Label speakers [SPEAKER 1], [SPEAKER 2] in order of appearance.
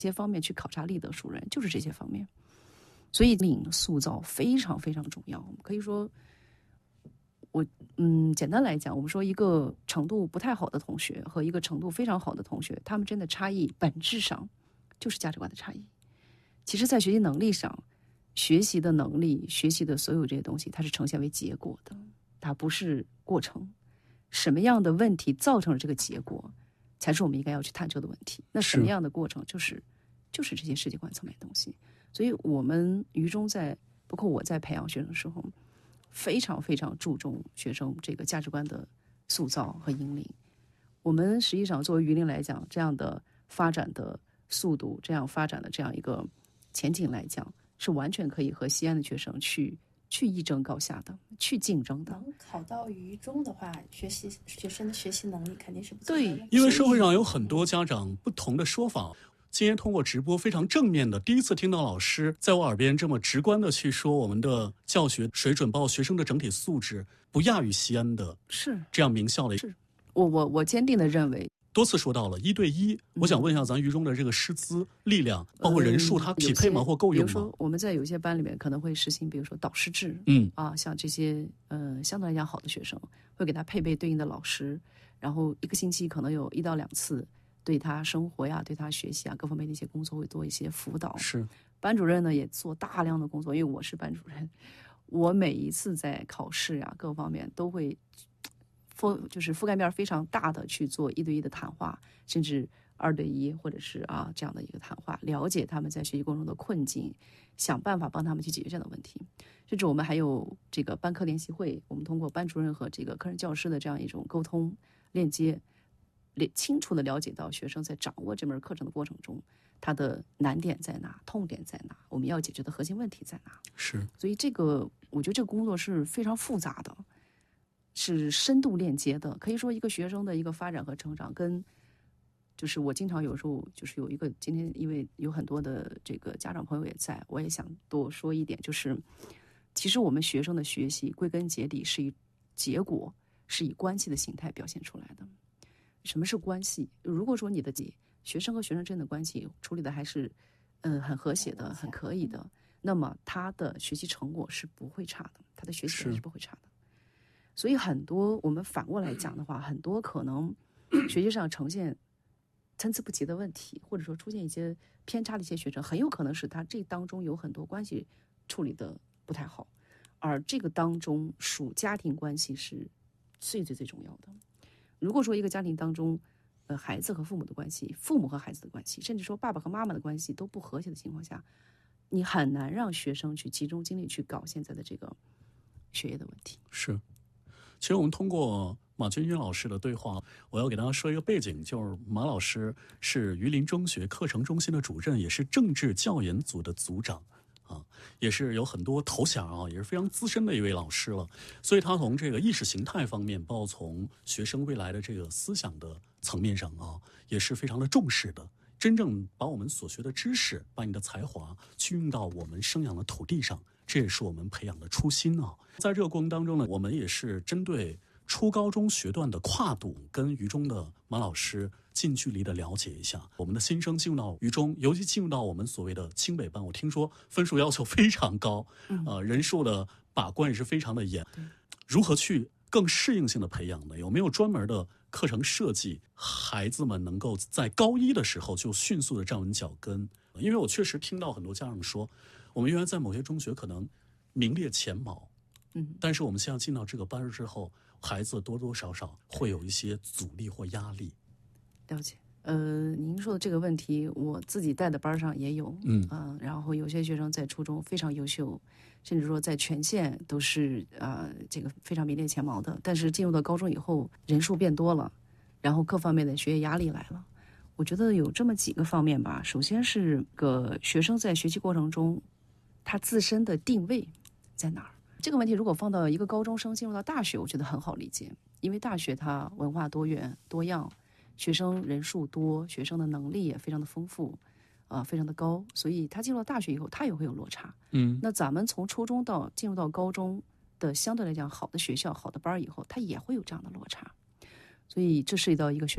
[SPEAKER 1] 些方面去考察立德树人，就是这些方面。所以塑造非常非常重要。可以说，简单来讲，我们说一个程度不太好的同学和一个程度非常好的同学，他们真的差异本质上就是价值观的差异。其实在学习能力上，学习的能力，学习的所有这些东西，它是呈现为结果的，它不是过程。什么样的问题造成了这个结果，才是我们应该要去探究的问题。那什么样的过程，就是这些世界观层面的东西。所以我们于中包括我在培养学生的时候，非常非常注重学生这个价值观的塑造和引领。我们实际上作为榆林来讲，这样的发展的速度，这样发展的这样一个前景来讲，是完全可以和西安的学生去一争高下的，去竞争的。
[SPEAKER 2] 能考到于中的话，学生的学习能力肯定是不错的。
[SPEAKER 1] 对，
[SPEAKER 3] 因为社会上有很多家长不同的说法。今天通过直播非常正面的，第一次听到老师在我耳边这么直观的去说我们的教学水准，包括学生的整体素质不亚于西安的，
[SPEAKER 1] 是这
[SPEAKER 3] 样名校的。
[SPEAKER 1] 是我坚定的认为。
[SPEAKER 3] 多次说到了1对1，我想问一下咱榆中的这个师资力量，包括人数，它匹配吗？或够用吗？
[SPEAKER 1] 比如说我们在有些班里面可能会实行，比如说导师制，像这些相对来讲好的学生，会给他配备对应的老师，然后1个星期可能有1到2次，对他生活呀、对他学习啊各方面的一些工作会做一些辅导。
[SPEAKER 3] 是
[SPEAKER 1] 班主任呢也做大量的工作，因为我是班主任，我每一次在考试呀各方面都会就是覆盖面非常大的去做1对1的谈话，甚至2对1，或者是这样的一个谈话，了解他们在学习过程中的困境，想办法帮他们去解决这样的问题。甚至我们还有这个班课联席会，我们通过班主任和这个科任教师的这样一种沟通链接，清楚的了解到学生在掌握这门课程的过程中，他的难点在哪，痛点在哪，我们要解决的核心问题在哪。
[SPEAKER 3] 是，
[SPEAKER 1] 所以我觉得这个工作是非常复杂的，是深度链接的。可以说一个学生的一个发展和成长就是我经常有时候就是有一个，今天因为有很多的这个家长朋友也在，我也想多说一点，就是其实我们学生的学习归根结底是结果是以关系的形态表现出来的。什么是关系？如果说你的学生和学生之间的关系处理的还是很和谐的、很可以的，那么他的学习成果是不会差的，他的学习是不会差的。所以很多我们反过来讲的话，很多可能学习上呈现参差不齐的问题，或者说出现一些偏差的一些学生，很有可能是他这当中有很多关系处理的不太好，而这个当中属家庭关系是最重要的。如果说一个家庭当中孩子和父母的关系，父母和孩子的关系，甚至说爸爸和妈妈的关系都不和谐的情况下，你很难让学生去集中精力去搞现在的这个学业的问题。
[SPEAKER 3] 是，其实我们通过马军军老师的对话，我要给大家说一个背景，就是马老师是榆林中学课程中心的主任，也是政治教研组的组长也是有很多头衔也是非常资深的一位老师了。所以他从这个意识形态方面，包括从学生未来的这个思想的层面上也是非常的重视的。真正把我们所学的知识，把你的才华去用到我们生养的土地上，这也是我们培养的初心在这个过程当中呢，我们也是针对初高中学段的跨度，跟榆中的马老师近距离的了解一下。我们的新生进入到榆中，尤其进入到我们所谓的清北班，我听说分数要求非常高，人数的把关也是非常的严。如何去更适应性的培养呢？有没有专门的课程设计，孩子们能够在高1的时候就迅速的站稳脚跟？因为我确实听到很多家长说，我们原来在某些中学可能名列前茅，但是我们现在进到这个班之后，孩子多多少少会有一些阻力或压力。
[SPEAKER 1] 了解。您说的这个问题，我自己带的班上也有，然后有些学生在初中非常优秀，甚至说在全县都是这个非常名列前茅的，但是进入到高中以后，人数变多了，然后各方面的学业压力来了。我觉得有这么几个方面吧。首先是个学生在学习过程中，他自身的定位在哪儿？这个问题如果放到一个高中生进入到大学，我觉得很好理解，因为大学它文化多元多样，学生人数多，学生的能力也非常的丰富，非常的高，所以他进入到大学以后，他也会有落差。那咱们从初中到进入到高中的相对来讲好的学校、好的班以后，他也会有这样的落差，所以这涉及到一个学